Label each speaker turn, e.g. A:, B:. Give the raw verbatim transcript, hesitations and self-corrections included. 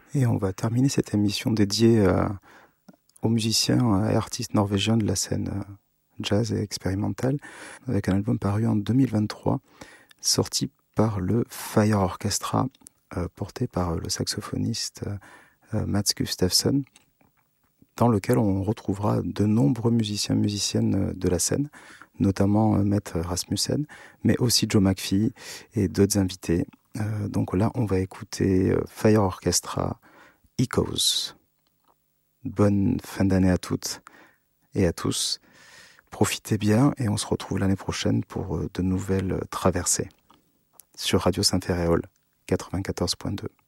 A: Et on va terminer cette émission dédiée à, aux musiciens et artistes norvégiens de la scène jazz et expérimentale avec un album paru en deux mille vingt-trois, sorti par le Fire Orchestra, euh, porté par le saxophoniste euh, Mats Gustafsson, dans lequel on retrouvera de nombreux musiciens et musiciennes de la scène, notamment euh, Maître Rasmussen, mais aussi Joe McPhee et d'autres invités. Euh, donc là, on va écouter euh, Fire Orchestra, Echoes. Bonne fin d'année à toutes et à tous. Profitez bien et on se retrouve l'année prochaine pour euh, de nouvelles traversées sur Radio Saint-Ferréol quatre-vingt-quatorze point deux.